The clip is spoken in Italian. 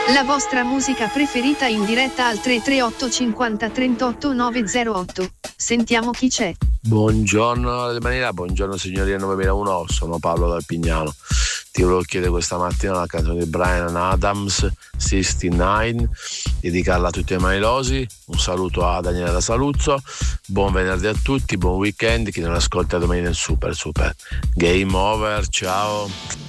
La vostra musica preferita in diretta al 338 50 38 908. Sentiamo chi c'è. Buongiorno Manila, buongiorno signoria 9001, sono Paolo dal Pignano. Ti volevo chiedere questa mattina la canzone di Bryan Adams, 69, dedicarla a tutti i manilosi. Un saluto a Daniele da Saluzzo, buon venerdì a tutti, buon weekend, chi non ascolta domani nel super. Game over, ciao.